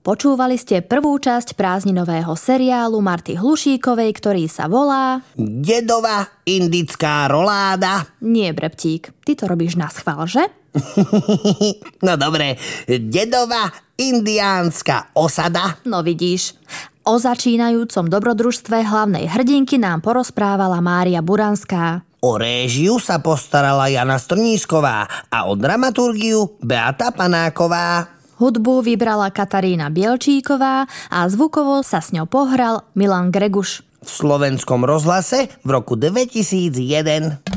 Počúvali ste prvú časť prázdninového seriálu Marty Hlušíkovej, ktorý sa volá Dedova indická roláda. Nie, Breptík, ty to robíš na schvál, že? No dobre, Dedova indiánska osada. No vidíš. O začínajúcom dobrodružstve hlavnej hrdinky nám porozprávala Mária Buranská. O réžiu sa postarala Jana Strnísková a o dramaturgiu Beata Panáková. Hudbu vybrala Katarína Bielčíková a zvukovo sa s ňou pohral Milan Greguš. V Slovenskom rozhlase v roku 2001.